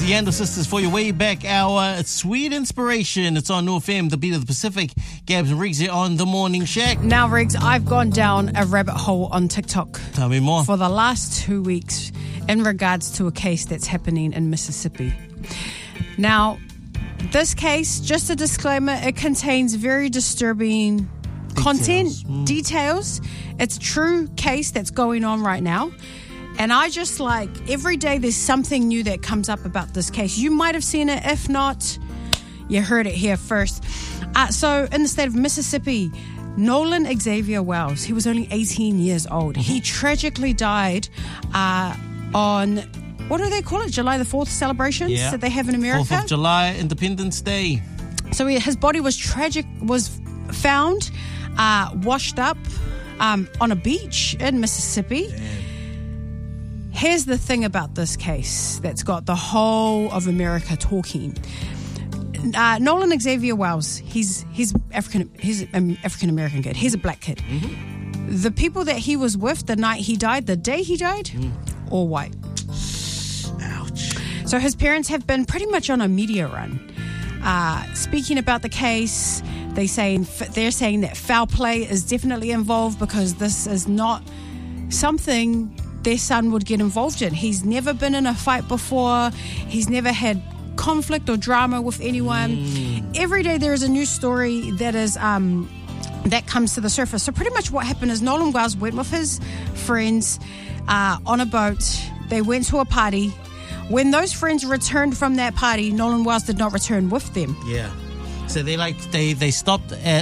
the Yandel Sisters for your way back hour. It's Sweet Inspiration. It's on New FM, the beat of the Pacific. Gabs and Riggs here on The Morning Shack. Now, Riggs, I've gone down a rabbit hole on TikTok. Tell me more. For the last 2 weeks in regards to a case that's happening in Mississippi. Now, this case, just a disclaimer, it contains very disturbing details. It's a true case that's going on right now. And I just every day there's something new that comes up about this case. You might have seen it. If not, you heard it here first. So in the state of Mississippi, Nolan Xavier Wells, he was only 18 years old. He tragically died on, what do they call it? July the 4th celebrations that they have in America? 4th of July, Independence Day. So his body was found washed up on a beach in Mississippi. Damn. Here's the thing about this case that's got the whole of America talking. Nolan Xavier Wells, he's an African American kid. He's a black kid. Mm-hmm. The people that he was with the night he died, the day he died, all white. Ouch. So his parents have been pretty much on a media run, speaking about the case. They're saying that foul play is definitely involved because this is not something their son would get involved in. He's never been in a fight before. He's never had conflict or drama with anyone. Every day there is a new story that is that comes to the surface. So pretty much what happened is Nolan Wells went with his friends on a boat. They went to a party. When those friends returned from that party, Nolan Wells did not return with them. Yeah. So they stopped at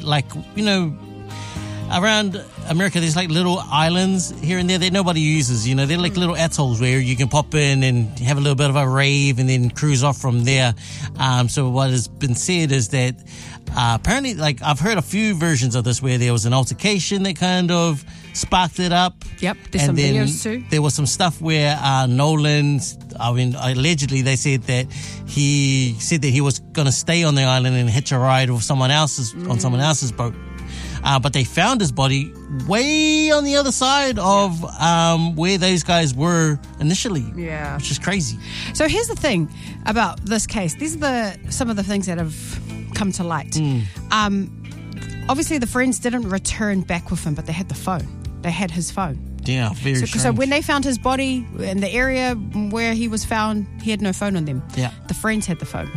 around America, there's little islands here and there that nobody uses. They're like little atolls where you can pop in and have a little bit of a rave and then cruise off from there. So what has been said is that apparently, I've heard a few versions of this where there was an altercation that kind of sparked it up. Yep, there's some videos too. There was some stuff where allegedly they said that he was going to stay on the island and hitch a ride with someone else's on someone else's boat. But they found his body way on the other side of where those guys were initially. Yeah. Which is crazy. So here's the thing about this case. These are some of the things that have come to light. Obviously, the friends didn't return back with him, but they had the phone. They had his phone. Yeah, very strange. So when they found his body in the area where he was found, he had no phone on them. Yeah. The friends had the phone.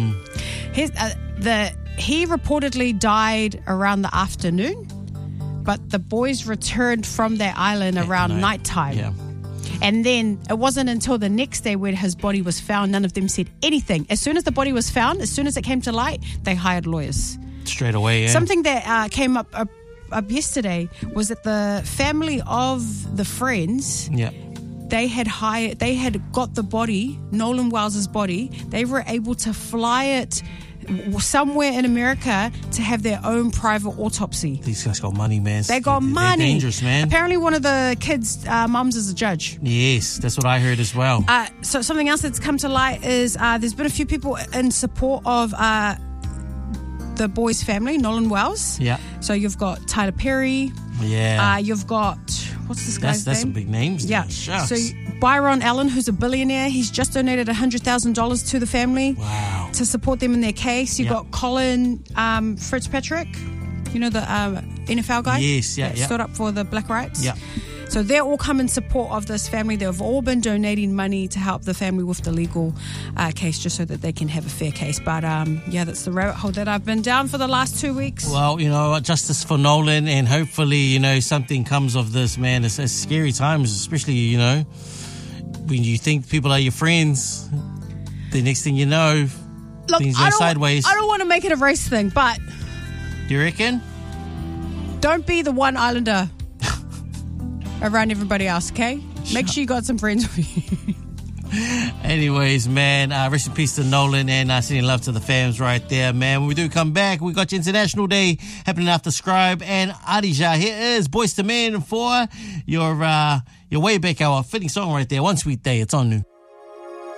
He reportedly died around the afternoon, but the boys returned from their island around nighttime. Yeah. And then it wasn't until the next day when his body was found, none of them said anything. As soon as the body was found, as soon as it came to light, they hired lawyers. Straight away, yeah. Something that came up yesterday was that the family of the friends, they had got the body, Nolan Wells' body, they were able to fly it somewhere in America to have their own private autopsy. These guys got money, man. They got money. They're dangerous, man. Apparently one of the kids' mums is a judge. Yes, that's what I heard as well. So something else that's come to light is there's been a few people in support of the boy's family, Nolan Wells. Yeah. So you've got Tyler Perry. Yeah. You've got, what's this guy's name? That's some big names. Yeah. Shucks. So Byron Allen, who's a billionaire, he's just donated $100,000 to the family. Wow. To support them in their case. You've got Colin Fitzpatrick, the NFL guy. Yes, that stood up for the black rights. Yeah. So they're all come in support of this family. They've all been donating money to help the family with the legal case just so that they can have a fair case. But, that's the rabbit hole that I've been down for the last 2 weeks. Well, justice for Nolan, and hopefully, something comes of this, man. It's scary times, especially, when you think people are your friends, the next thing you know, things go sideways. I don't want to make it a race thing, but... Do you reckon? Don't be the one islander around everybody else, okay? Make sure you got some friends with you. Anyways, man, rest in peace to Nolan, and sending love to the fams right there, man. When we do come back, we got your International Day happening after Scribe and Adija. Here is Boyz II Men for your way back hour. Fitting song right there. One Sweet Day. It's on New.